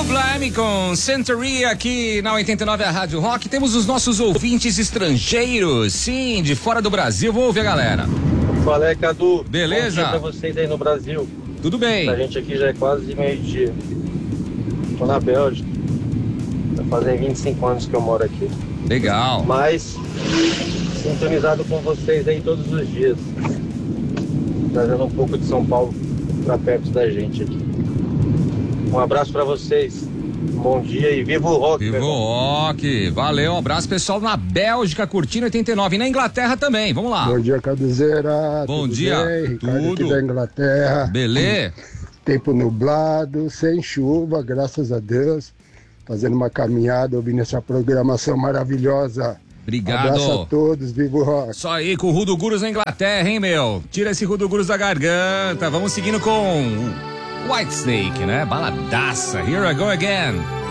Sublime com Century aqui na 89 a Rádio Rock. Temos os nossos ouvintes estrangeiros, sim, de fora do Brasil. Vamos ouvir a galera. Fala aí, Cadu. Beleza? Bom dia pra vocês aí no Brasil. Tudo bem. A gente aqui já é quase meio-dia. Tô na Bélgica. Vai fazer 25 anos que eu moro aqui. Legal. Mas sintonizado com vocês aí todos os dias. Trazendo um pouco de São Paulo pra perto da gente aqui. Um abraço pra vocês. Bom dia e viva o rock. Viva o rock. Valeu, um abraço pessoal na Bélgica, curtindo 89. E na Inglaterra também, vamos lá. Bom dia, Caduzeira. Bom dia. Bem? Ricardo aqui Tudo. da Inglaterra. Belê. Tempo nublado, sem chuva, graças a Deus. Fazendo uma caminhada, ouvindo essa programação maravilhosa. Obrigado. Abraço a todos, viva o rock. Só aí com o Rudo Gurus na Inglaterra, hein, meu? Tira esse Rudo Gurus da garganta. Vamos seguindo com White Snake, né? Baladaça. Here I go again.